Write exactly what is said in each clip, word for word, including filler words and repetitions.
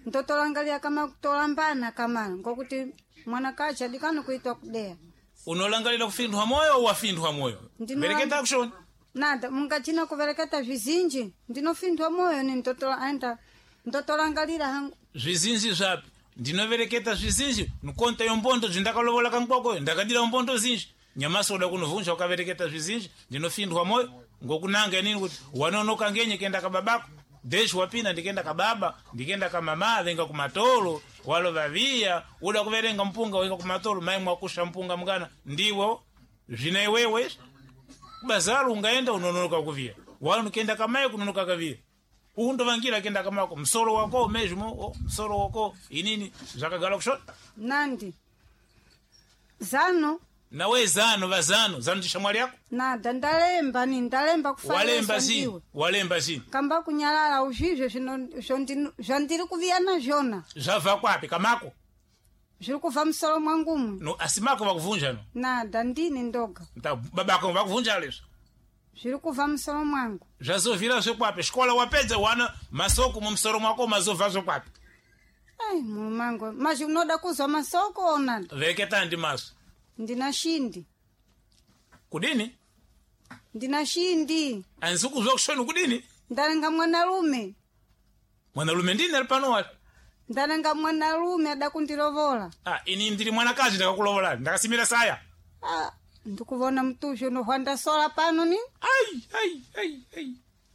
ntotolangalia kama kutolambana kama ngokuti mwana kacha dikano kuitwa kudea unolangalira kufindwa moyo au wafindwa moyo bereketa kushoni nada mungachina kuvereketa vizinji ndinofindwa moyo ni ntotola anda ntotolangalira hangu vizinji zvapi ndinovereketa vizinji nukonta yombondo zvindakalovola kangwako ndakadira mbondo zinji nyamasi uda kunovunja ukavereketa vizinji ndinofindwa moyo ngokunanga nini kuti wanonoka ngenye kenda kababako deshi wapina ndikenda kababa ndikenda kamama venga kumatolo walo vavia uda kuverenga mpunga wenga kumatolo mai mwakusha mpunga mngana ndiwo zvina iwewe bazalo ungaenda unonoka kuvia walo kenda kamaye kunonoka kavia undo vangira kenda kamako msoro wako mejmo oh, msoro wako inini zvakagala kushona nandi zano nawe zano vazano zano chishamwali yako nada ndalemba ni ndalemba kufanya walemba zi walemba zi kamba kunyalala uzvizve zvino zvandiri kuviyana zvona zvabva kwapi kamako zviri kubva musoro mwangumu no asimako vakuvunja no nada ndini ndoga nta babako vakuvunja leswo zviri kubva musoro mwangu zvazovira zvekwapi xikola wapedza wana masoko mumusoro mwako mazovha zvekwapi ai mulumangu mazvi unoda kuzwa masoko onada veketa ndi maso ndina shindi kudini ndina shindi anzi kuzwa kushoni kudini ndalenga mwanalume mwanalume ndini ali pano wali ndalenga mwanalume ada kundilovola ah ini ndiri mwanakazi ndakakulovola ndakasimira saya ah ndikuvona mtusho unohwanda sola pano ni ai ai ai ai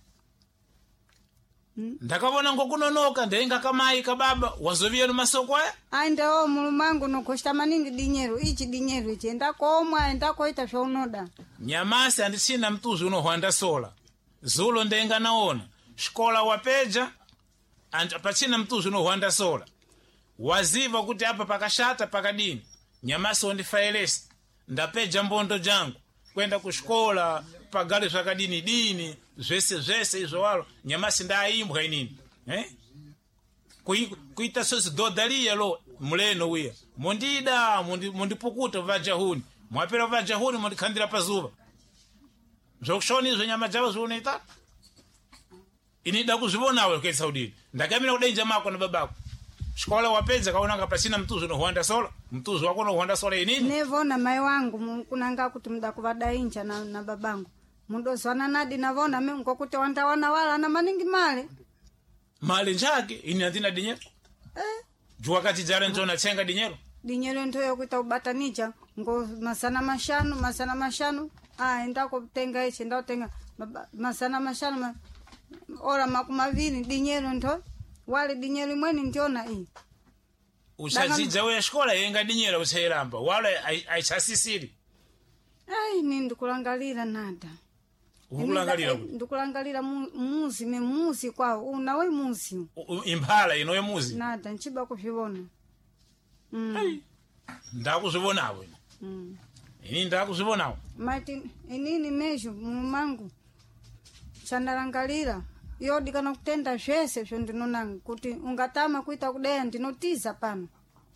hmm? ndakavona ngokunonoka ndaenga kamai kababa wazoviyeno masoko aya ai ndewo mulumangu nogoshta maningi dinyero ichi dinyero ichi endakomwa endakoita zvaunoda nyamasi andisina mtuzi unohwanda sola zulo ndenga naona xikola wapeja pachina mtuzi unohwanda sola waziva kuti apa pakashata pakadini nyamasi ondifailesi ndapeja mbondo jangu kwenda kuxikola pagale zvakadini dini zvese zvese izvo walo nyamasi ndaimbwa inini eh kuita sosi dodalia lo muleno wiya mondida mondipukuta vajahuni mwapera vajahuni mondikhandira pazuva zvokushoni izvo nyama dzavo zvionoita inida kuzvivonawo kuitisa udini ndakamira kudenja mako na babako xikola wapedza kaonanga pasina mtuzi unohwanda sola mtuzi wako unohwanda sola inini nevona mai wangu kunanga kuti muda kuvadainja na, na babangu mundozwana nadi navona me ngokuti wandawana wala na maningi male male njake ini andina dinyero eh jua kati jara ntona tsenga dinyero dinyero nto yokuita ubatanija ngo masana mashanu masana mashanu ah endako tenga ichi ndaotenga masana mashanu ma, ora makumavini dinyero nto wale dinyero mweni ndiona iyi usazidza we xikola yenga dinyero usayiramba wale aisasisiri ai ni ndikulangalira nada ukulangalira ndikulangalira muzi me muzi kwao unawe muzi imphala inoye muzi nada nchiba kuvivona mm. ndakuzvivonawo mm. ini ndakuzvivonawo mati inini mejo mumangu chandalangalira yodi kana kutenda zvese zvo ndinonanga kuti ungatama kuita kudeya ndinotiza pano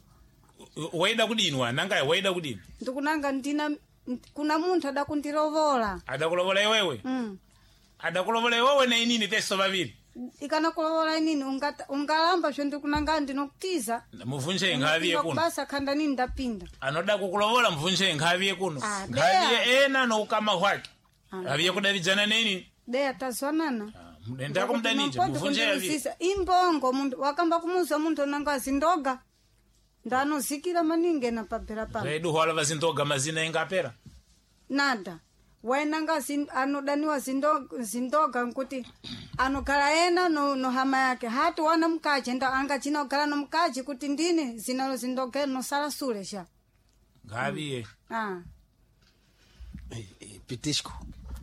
waida kudinwa nanga waida kudini ndikunanga ndina kuna munthu ada kundilovola ada kulovola iwewe mm. ada kulovola iwewe na inini teso vaviri ikana kulovola inini ungata ungalamba zvo ndikunanga ndinokutiza muvunje ngaviye kuno basa khanda nini ndapinda anoda kukulovola muvunje ngaviye kuno ngaviye ena no ukama hwake aviye kudavidzana neni deya tazwanana ndenda kumdanija muvunje yavi imbongo mundu wakamba kumuza mundu nanga zindoga ndanozikira maningi na pabera pa redu hwala vazindoga mazina ingapera nada wainanga anodaniwa zindoga zindoga nkuti anogala ena no, no hama yake hati wana mkaji nda anga china ogala no mkaji kuti ndine zinalo zindoga no sala sule sha ngaviye ah eh, eh, pitishko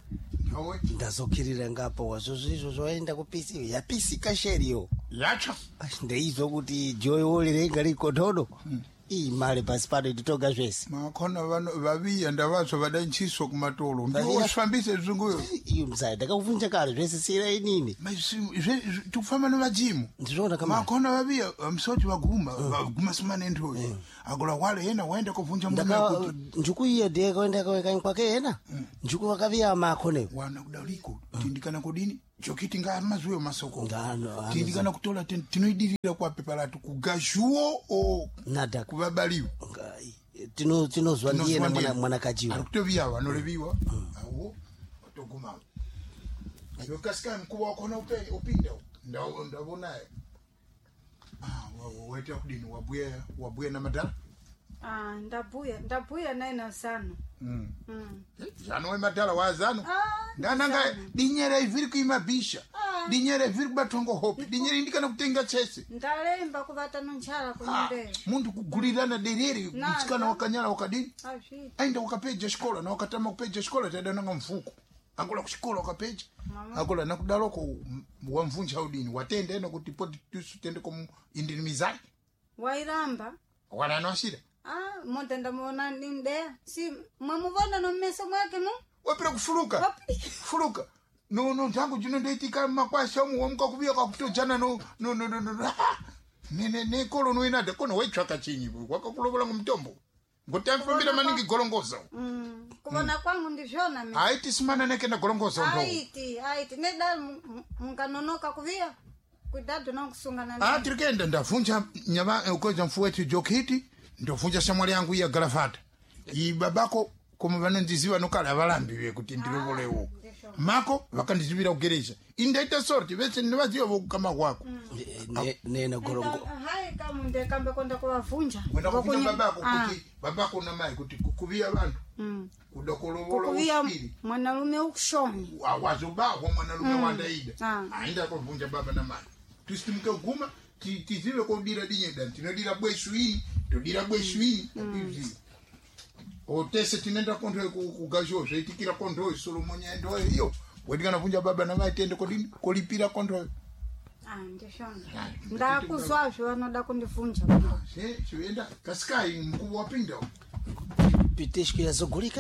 ndazokirira ngapo wazozizvo zvaenda kupisi yapisi kasheriyo yacho ndeizwa kuti joy wolerenga likotodo hmm. iyi mali pasi pano nditoga zvese makona vano vaviya ndavazvo vadanchiswa kumatolo ndiosvambise zvunguyo iyo mzai ndakakuvunja kare zvese sira inini tikufamba nevajimu ndizvona kama makona vaviya msoti vaguma vaguma simanendoyo agola wale yena waenda kuvunja mume njuku iye ndeka waenda kwakanye kwake yena njuku vakaviya makone wana kudaliko tindikana kudini chokiti nga mazuwe masoko Ngano, tindikana kutola ten- tinoidirira kwa pepa latu kugashuo o nada kubabaliwa ngai tino tinozwa ndiye na mwana mwana kajiwa arikutoviwa vanoleviwa awo otoguma yokasika mkubwa wakona upe upinda ndao ndabonaye ah waita kudini wabuye wabuye na madala Ah, ndabuya ndabuya naye na sana. mm Mm. zano we madala wazano Ah, ndananga sana. dinyere iviri kuimabisha Ah. dinyere iviri kubatongo hopi dinyere indikana kutenga chese Ndalemba kuvata nunchala kunyumbe. muntu kugulirana dereri Nada. mtsikana wakanyala wakadini Azvi. aenda wakapeja xikola na wakatama kupeja xikola tadananga mfuko angola kuxikola wakapeja angola nakudaloko wamvunja udini watenda eno kuti poti tusu tende komu indinimizani Wairamba. wala anawasira Ah, monte ndamuona nindea. Si mwamuvona no mmeso mwake mu? wapira kufuluka Wapi? fuluka no no ntangu jino ndeitika makwasha mu wamuka kubiya kwakutojana no no no no no nene ne kolo no inade kono waichaka chinyi wakakulobola ngomtombo ngotamfumbira maningi golongoza Mm. Kuvona kwangu ndivyoona mimi. aiti simana nekenda golongoza ndo Aiti, aiti. Neda mkanonoka kuvia. Kuidado na kusungana ah naye. tirikenda ndavunja nyama ukoza mfuweti jokiti ndovunja shamwali yangu ya galafata i babako koma vanondiziva nokala avalambiwe kuti ndilovolewo mako vakandizivira kugeresha indaita sorti vese nivaziva vokukama kwako nena gorongo Hai kama ndekambe kwenda kuvavunja. kwenda kuvunja Wakunye- babako Ah. kuti babako na mai kuti kukuvia vantu Mm. kudokolovola Kukuvia usipiri mwanalume ukushoni. wazobakwa mwanalume wandaida Ah. ainda kovunja baba na mai tusitimke guma ti- tizive kodira dinyedani tinodira bweshuini todira bweshuini atizive otese tinenda kontho kugasho zvaitikira kontho solomonyendo iyo wetikana vunja baba na mai tiende kodini kolipira kontho Ah, ndishona. Ndakuzwazvo vanoda kundivunja. se chienda kasikai mkubwa wapinda pitishki yazogulika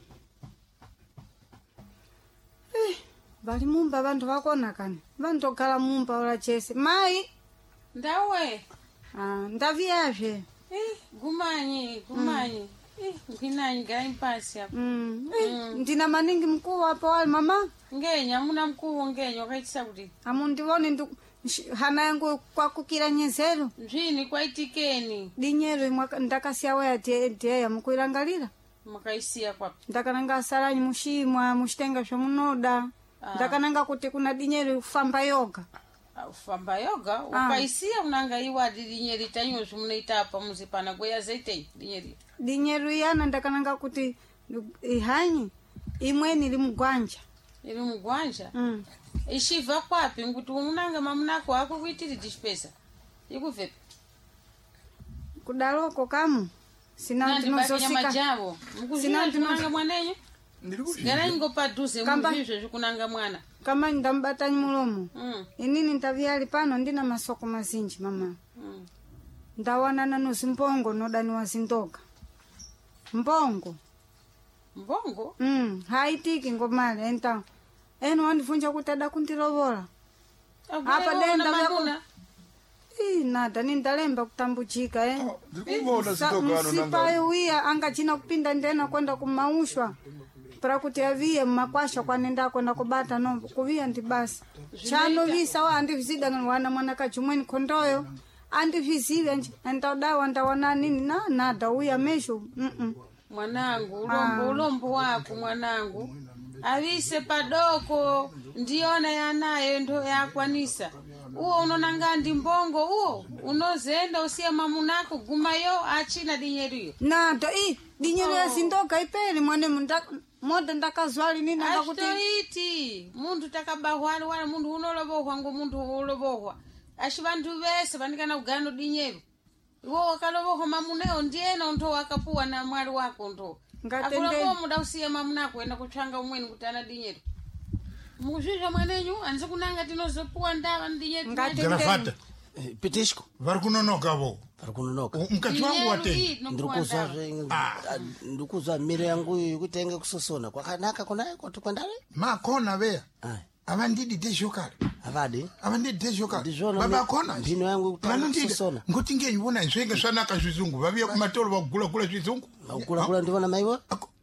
Vali mumba vantu vakona kani. Vantu kala mumba ola chese. Mai, Ndawe. ah, ndaviyazve. Eh, gumanyi, gumanyi. Eh, nginanyi gai mpasi apa. Mm. Eh, ndina maningi mkuu hapo wali mama. Ngenya muna mkuu ngenya wakaitisa kuti. Amundivone ndu sh- hana yangu kwa kukira nyezero. Zvini kwaitikeni Dinyero mwaka ndakasiya waya te te mukuirangalira. makaisiya kwapi. Ndakananga saranyi mushimwa mushitenga zvamunoda. Ah. Ndakananga kuti kuna dinyero kufamba yoga. Ufamba yoga ukaisiya unanga iwadi dinyeri tanyo zvimunoita apa muzipana kweya zaitei dinyeri. Dinyero yana ndakananga kuti ihanyi imweni iri mugwanja. Iri mugwanja. Mm. Ishivha kwapi nguti unanga mamunako ako kuitiri dishpesa. Ikubvepi. Kudaloko kamu. Sina Nandi baki nyama ndinozosika. javo. Sina Mukuzvina ndino- zvinanga mwanenyu. Gara ingo padhuze Kamba- muzvizvo zvikunanga mwana. Kama ndambatani mulomo. Mm. Inini ndaviyali pano ndina masoko mazinji mama. Mm. Ndawanana nozimbongo nodaniwa zindoga. Mbongo. Mbongo? Mm, haitiki ngomali enta. Eno wandivunja kuti ada kundilovola. Apa denda vyako. Ii, nada nindalemba kutambuchika eh. ndikuvona Sa- msipayo wiya angachina kupinda ndena kwenda kumaushwa para kuti aviye mmakwasha kwanenda kwenda kubata no kuviya ndi basi chano visa wa andivizida wana mwana kachumweni kondoyo andivizive nje andaudawa ndawana nini na nada uya mesho mm -mm. Mwanangu, ulombo ulombo wako mwanangu. Avise padoko ndiona yanayo ndo yakwanisa. Uo unonanga ndi mbongo uo unozenda usiya mamunako gumayo achina dinyeriyo. nada i dinyero ya zindoga ipeli mwane munda moda ndakazwali nini ngakuti Ashtoiti mundu takabahwali wala mundu unolobohwa ngo mundu ulobohwa. Ashi bantu bese bandikana ugano dinyero. Iwo wakalobohwa mamuneo ndiena ndo wakapuwa na mwali wako ndo. Ngatende- Akulobohwa muda usiya mamunako enda kuchanga umweni kutana dinyero. Mukuzvizva mwanenyu anzi kunanga tinozopuwa ndava ndinyero. Ngate- galafata pitishko vari kunonoka vo vari kunonoka mukadzi wangu watenda ndikuzwa ndikuzwa miri yangu ikutenge kusosona kwakanaka kunaye kuti kwendale makona veya Ayi. avandidi tezvokale avadi avandidi tezvokale Ndizvona baba mi- akona mphino yangu ikutanga vanondida kusosona. ngoti ngenyivona zvenge zvanaka zvizungu vaviya kumatoro vakugulagula zvizungu akukulakula ndivona maiwa Ako-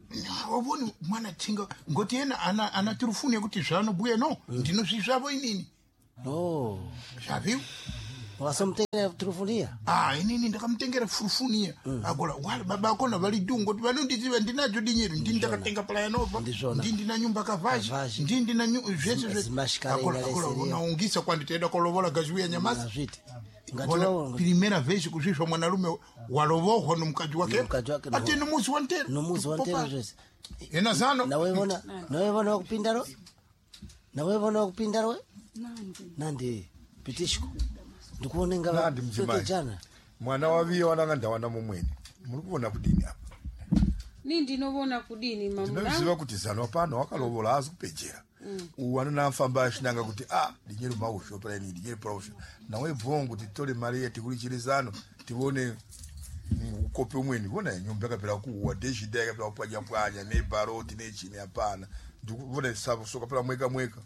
waboni mwana tinga ngoti ena ana ana tirufuni kuti zvano buye no ndino zvizvavo inini no zvaviu wasomtengera turufunia ah inini ndakamtengera furufunia agola wale baba akona vali dungo kuti vanondiziva ndinacho dinyeri ndi ndakatenga playanova ndi ndina nyumba kavaji ndi ndina zvese zvese agola agola unaungisa kwanditenda kolovola gaziwe nyamasa zviti ngati primera vez kuzvizva mwanarume walovohwa nomukadzi wake ati nomuzi wantero nomuzi wantero zvese ena zano nawe vona nawe vona wakupindaro nawe vona wakupindaro nandi nandi pitishko ndikuone ngava sote jana mwana waviye wananga ndawana mumweni muri kuona kudini apa ni ndinovona kudini mamuna ndinoziva kuti zano pano wakalovola azi kupejera uwana namfamba ashinanga kuti ah dinyeri mausho pala ni dinyeri prausho nawe bvongo kuti tole mari yeti kuli chirizano tione ukope umweni vona nyumba yakapera kuwa deshida yakapera kupanya panya ne baroti ne chini hapana ndikuvona isapo soka pala mweka mweka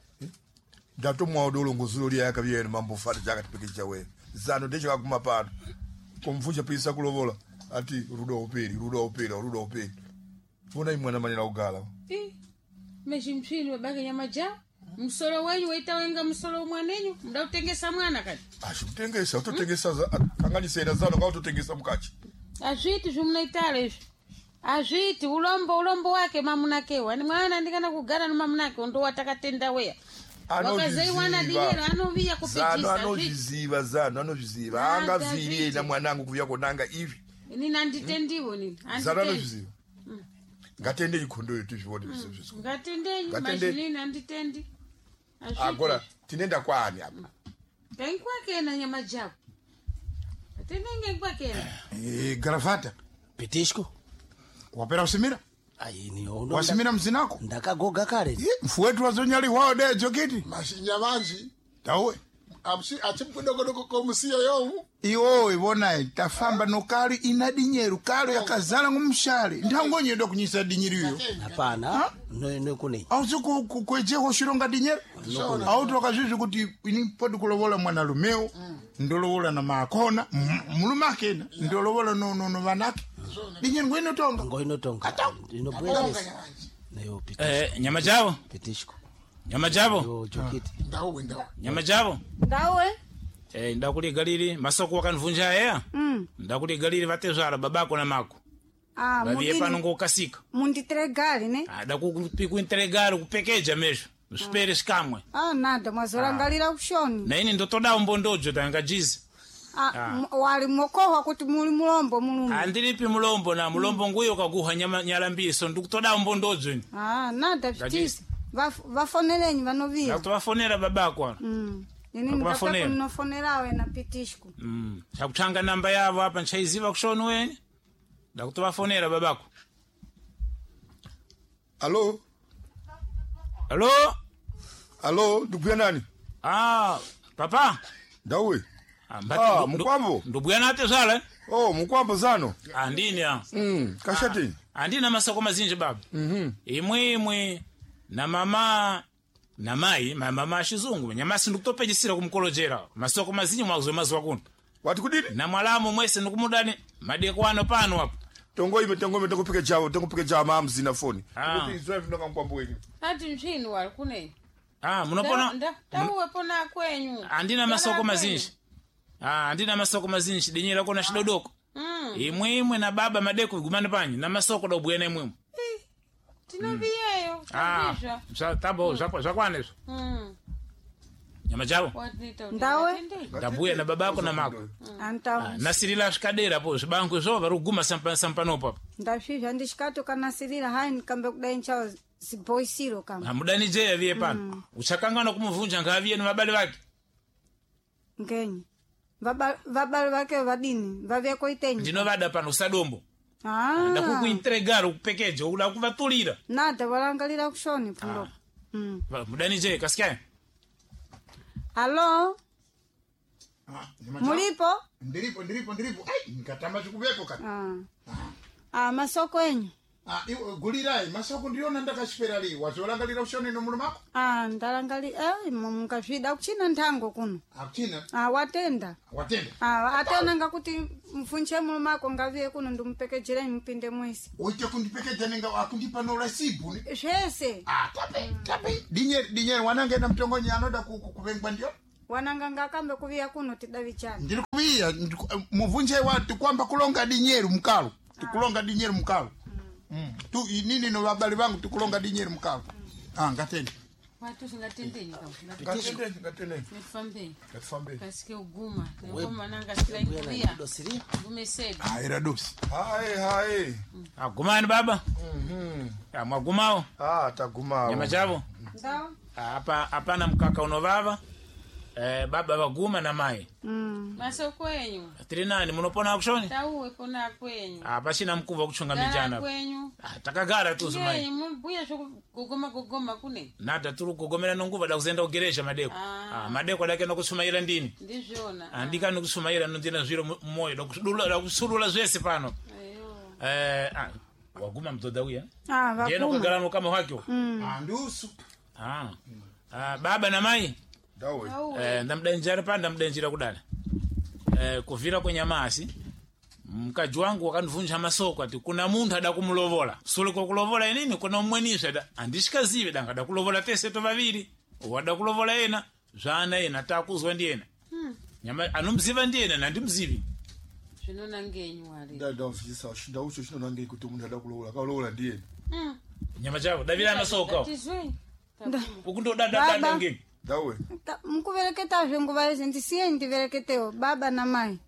ndatomwa odolo nguzuri yakabiyeni mambo fati jakatipekija we zano ndecho kakuma pano komvunja pisa kulovola ati rudo uperi rudo uperi rudo uperi vona imwana manira ugala eh meshi mphini wabake nyama ja msolo wenyu waita wenga msolo mwanenyu mda utengesa mwana kati ashutengesa utotengesa kangani sera zano ka utotengesa mkachi azviti zvumunaitale izvi azviti ulombo ulombo wake mamunakewa ni mwana ndikana kugara nomamunake ndo watakatenda weya wakazaiwana dinyero anoviya kupechisa anozviziva zano anozviziva anga viri na mwanangu kuya konanga ivi nini anditendiwo nini zano anozviziva ngatende ikondo yetu zvivone zvizvo ngatende mashini anditendi agora tinenda kwani apa kangi kwake na nyama jabu atendenge kwake eh gravata pitishko wapera usimira ayini ono wasimira mzinako ndakagoga kare mfuwetu wazonyali wao de jokiti mashinya vanji tawe amsi achimkudogodoko komusiyo yo iwo ibona tafamba nokali ina dinyeru kalo yakazala ngumshale ndangonyedo kunyisa dinyiriyo hapana no no kune auzi kweje ko shironga dinyeru auto kazvizi kuti ini podi kulovola mwana lumeo ndolovola na makona mulumakena ndolovola no no no vanake dinyeru ngwino tonga ngwino tonga inobweza nayo pitishko eh nyama jabo pitishko nyama jabo yo jokiti ndawo ndawo nyama jabo ndawe eh ndakuli galili masoko wakanvunja ya mm ndakuli galili vatezara babako na mako ah babiye pano ngokasika munditregali ne ada kupiku entregar kupekeja mesho usipere skamwe ah nada mwazorangalira kushoni na ini ndotoda mbondojo tanga jizi ah wali mokoha kuti muli mulombo mulumbi andilipi mulombo na mulombo nguyo kaguha nyama nyala mbiso ndikutoda mbondojo ni ah nada pitisi vafonelenyi vanovira akutovafonera babako mm ini ndakako nofonerawe na pitishku mm chakuchanga namba yavo hapa nchaiziva kushoni weni ndakutovafonera babako alo alo alo ndikuya nani ah papa ndawe ah ah mukwambo ndubuya nate zala oh mukwambo zano andini ya mm kashati andina masoko mazinji baba mhm imwe imwe na mama na mai mama shizungu nyamasi ndikutopejisira kumkolojera masoko mazinyi mwazo mazwa kuno wati kudini na mwalamu mwese ndikumudani madekwano pano hapo tongo ibe tongo ibe ndakupika jawo ndakupika jawo mamzi na phone Ah. kuti izwe ndaka mkwambo wenyu ati mphini wali kune ah munopona tawe pona kwenyu andina masoko mazinji ah andina masoko mazinji dinyira kona shidodoko mm imwe imwe na baba madeko gumane panyi na masoko dobwena imwe tinoviyeyo ah chavizva za tabo za za kwaneso mm nyama jabo watita Ndawe? ndabuya na babako na mako anta ah, nasirila shikadera po zibanku zo varuguma sampa sampano papa ndafivya ndishikato kanasirira hai nikambe kudai nchawo ziboisiro kama hamudani je yaviye pano mm. uchakangana kumuvunja ngaviye na mabale wake ngenyi Vaba- vabale vake vadini vavyeko itenyi ndino vada pano usadombo ah ndakukuentregara kupekeja ula kuvatulira nada valangalira kushoni pundo mm. Va- mudani je kasikia halo ah nyama mulipo ndiripo ndiripo ndiripo ai nikatamba chikuvepo kati ah ah masoko enyu Ah, iwe gulirai masoko ndiona ndakachipera li wazolangalira ushoni no mulo mako ah ndalangali eh mukazvida kuchina nthango kuno akuchina ah watenda watenda ah atena ngakuti mfunche mulo mako ngaviye kuno ndimpekejera mpinde mwezi oite kundipekeja nenga akundipa no rasibu ni zvese ah tape tape dinye dinye wanange na mtongonyi anoda kuvengwa ndio wananga ngakambe kuviya kuno tidavichana ndiri kuviya muvunje watu kwamba kulonga dinyeru mkalo tikulonga dinyeru mkalo mm. tu nini no babali bangu tikulonga dinyeru mkalo mm. ah ngatende watu singatendenyi Ngatende, ngatende. ngatende Ngatfambe. kasike uguma ngoma nanga sila ikubia umeseda ah era dosi Hai, hai. agumani baba Mhm. Ah, mwagumao Ah, tagumao. nyama chavo ndao Ah, hapa hapana mkaka unovava eh, baba vaguma na mai mm maso kwenyu tiri nani munopona kushoni tauwe pona kwenyu ah, pachina mkuva kuchunga gara mijana kwenyu ah, takagara tu yeyi sumai mubuya kugoma kugoma kune nata turi kugomera nonguva da kuzenda kugeresha madeko Ah. ah, madeko dake nokusumaira ndini ndizvona andika nokusumaira nondina zviro moyo dakusulula zvese pano ayo eh, ah, waguma mtoda uya ah ndieno vakuma kagara nokama hwakyo ah ndusu ah. ah, baba na mai Dawe. tauwe eh, ndamdanjira pa ndamdanjira kudala eh, kuvira kwenyamasi mkaji wangu wakandivunja masoko ati kuna munthu adakumulovola sule kwakulovola inini kuna mmweniswa da andishikazive danga dakulovola tese to vaviri wadakulovola ena zvaana ena takuzwa ndi ena nyama anomziva ndi ena nandimzivi zvinona ngenyu wari Da da mfisa shinda ucho shino nange kuti umuntu adakulola. Akalola ndiye. nyama chavo davira masoko tizwe ukundodadadada Baba. ngeni Dawe. Ta- mkuvereketazve nguva izi ndisiye ndivereketewo baba na mai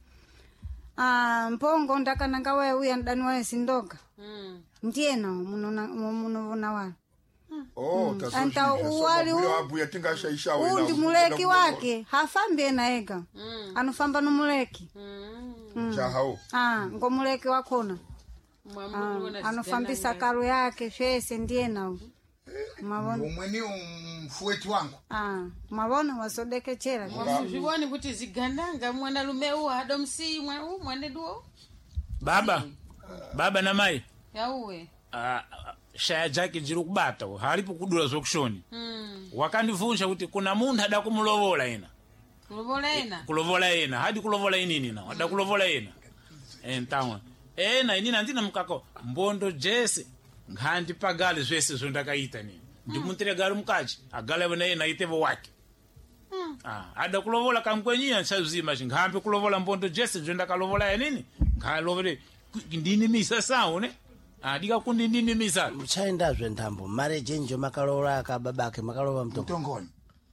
ah mpongo ndakananga waya uya ndani waye sindoga mm ndiyena munovona wala Oh, Anta uwali u- abuya tingashaisha we. uyu ndi muleki wake hafambi ena ega mm anofamba nomuleki mm Chahao. ah ngomuleki wakhona mwamuna ah, anofambisa karo yake zvese ndiyena uyu mavona umweni mfueti wangu ah mavona wasodekechera zviwoni kuti zigandanga mwanalume uwo hadomsimwe u mwaneduwo baba baba na mai yauwe ah, ah, shaya jake jiri kubata halipo kudula zokushoni mm wakandivunja kuti kuna munthu adakumulovola ena kulovola ena kulovola ena hadi kulovola inini na wada kulovola ena entawa ena inini andina mkako mbondo jese nkhandi pagale zvese zvondakaita nini ndimuntiregari mukachi agale vona ena itevo wake ah ada kulovola kamkwenyiya nsazima nghambe kulovola mbondo jese zvondakalovola yanini ngalovole ndinimisa sawo ne adika kundindinimisa muchaendazve nthambo mareje njo makalola aka babake makalova mtongo mtongoni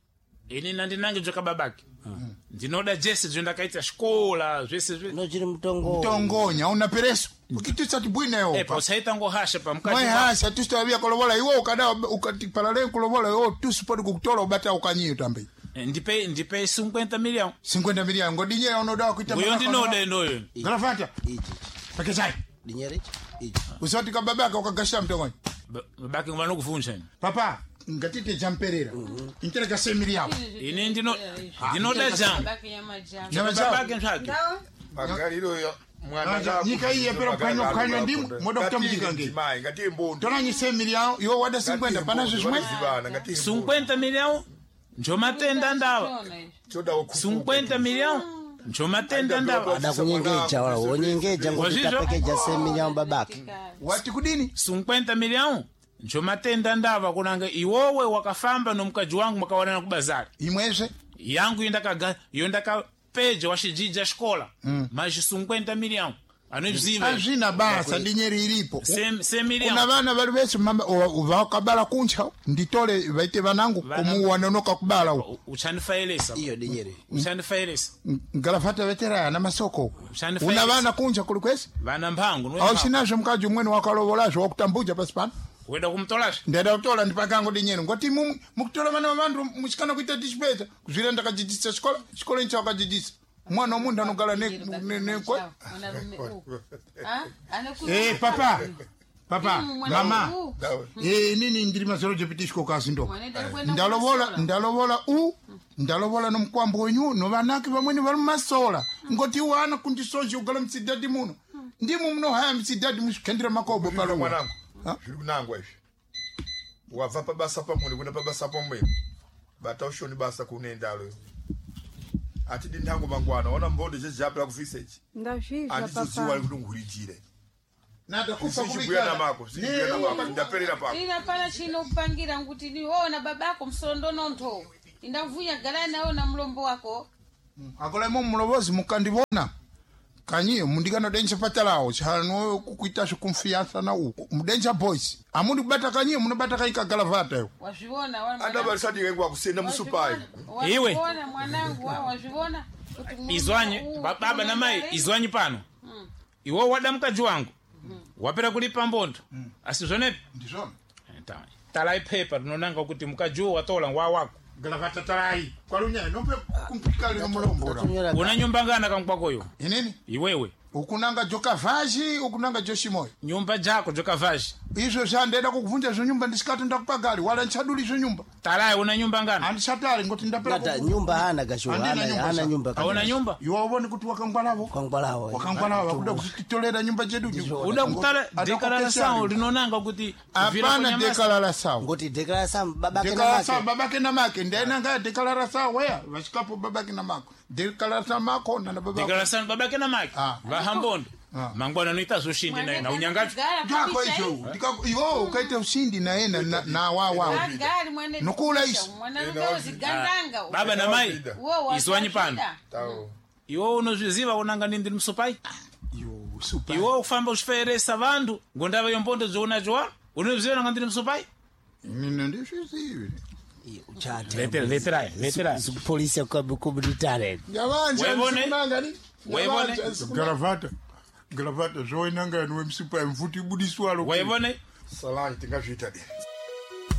ini nandinange dzvakababake ndinoda jese zvondakaita xikola zvese zve nochiri mtongo mtongonya una pereso ukitisa tibwineyo epa usaita ngohasha mwe pamukati hasa tusitawabia kolovola iwo ukada ukatipalale kolovola iwo tusipodi kukutola ubata ukanyiyo tambe ndipe ndipe cinquenta milhão cinquenta miliyoni ngodinye unoda kuita uyo ndinoda inoyo galafata iji pakechai dinyerichi iji usati kababaka ukagashira mtongonya babake vanokuvunja papa ngatite jamperera intereka semiri yawo ini ndino ndinoda jamu baki nyama jamu Nyama jamu. babake ntsvake Magaliro ya Aja, nyika iye pero kanywa kanywa ndimu, moda kutamujika nge. Mai ngati mbondo. tonanyi semiri yawo iwo wada cinquenta panazo zimwe Zibana ngati cinquenta milhão njomatenda ndawa Chona ichi. choda okufu. cinquenta milhão njomatenda ndawa adakunyengeja wala wonyengeja ngoti Wazizwa? tapekeja semilyamu babake wati kudini cinquenta milhão njomatenda ndawa kunanga iwowe wakafamba nomukaji wangu makawanana kubazari imwezve yangu yondakaga yondakapeja waxijiji a xikola mas cinquenta milhão anoziva azvina basa dinyeri ilipo cem una milhão vana vari vese mama vakabala kuncha nditole vaite vanangu Vana- kumuwanonoka kubala uko uchandifaelesa iyo dinyeri uchandifaelesa ngalafata veteraya na masoko Ushani una failesi. vana kuncha kuli kwese vana mpangu no ausinazvo mukaji umweni wakalovolazvo wakutambuja pasi pano weda kumtolasha ndada kutola ndipakango dinyeri ngoti mu- mukutola vana vavantu muchikana kuita dichipeta kuzvira ndakadzidzisa chikola chikola incha wakadzidzisa mwana womunhu anogara ne- ne- nekwe Mwanalume u. Ah? Anaku- Eh, papa papa Mm, mwanalume mama u. Eh, nini ndiri mazoro jepitishiko kasi ndo Mwanaenda kwenda ndalovola kumasola. ndalovola u ndalovola nomukwambo wenyu novanaki vamweni vari mumasola ngoti wana kundisonje ugala mtsidadi muno ndimo munohaya mtsidadi muzvikendera makobo palomo Mwanangu. zviri kunangwa izvi wabva pabasa pamwe kuenda pabasa pamwe bata ushoni basa kunoendalo atidi ntango mangwana ona mbondo chechapira kufisa ichi ndazvizva andizoziwa papa kuti nguhurichire nada kufa kusichibwira kubikala namako sichibwira namako ndaperera pako ina pana chino kupangira kuti niona babako msondo nonto indavuya gala nayo na mlombo wako akola mo mulobozi mukandibona kanyi mundikana denje patalawo chano kukuita confiance na uko mudenja boys amundi kubata kanyi munobata kaika galavata yo wazviona wana adabarisadi ngwa kusenda musupai Iwe. wazviona mwanangu wa wazviona kuti mlombo izwanyi huu- ba- baba na mai huu- izwanyi pano iwo wada mkaji wangu wapera kulipa mbondo asizvonepi ndizona talai pepa rinonanga kuti mkaji uwo watola ngwa wako galavata talai kwalunya nombe kumpikali no mulombo una nyumba ngana kamkwakoyo inini iwewe ukunanga joka vaji ukunanga joshimoyo nyumba jako jokavaji izvo zvandenda kukuvunja zvo nyumba ndisikati ndakupagali wala nchaduli zvo nyumba talai una nyumba ngana andisatali ngoti ndapera Ngata nyumba hana gasho Andina hana nyumba hana sa- nyumba auna nyumba iwe wone kuti wakangwalavo kwangwalawo wakangwalavo wakuda kutitolera nyumba chedu uda kutala dekalala sawo rinonanga kuti vira apana kunyamasa. dekalala sawa ngoti deklara sam babake na dekalala sawa make babake na make ndainanga dekalala sawa weya vasikapo babake na mako dekalala sawa mako na babake dekalala sawo babake na maki Ah. vahambondo Ah. mangwana noita zoshindi naye na unyangacho Gala jako kabisa icho hii. Ndika- iwo ukaita ushindi naye na- na- na wawa Gari mwane Nukula kabisa, isi. mwanangu leo zigandanga uwo. baba na mai Uwo wa izwanyi pano shida. tawo iwo unozviziva unanga ndi ndiri musupai Yo, super. iwo kufamba uchiferesa vantu ngondava yombondo dzounazvowa unozviziva nanga ndiri musupai Mina ndizvizivi uchate Letera- leterai leterai polisi communitary Nyamanje Waibone? sikunanga ni. Waibone? Nyamanje sikunanga. garavata garavata zvoinanga niwe msipa mfuti ibudiswalo waivone salani tingazviita dini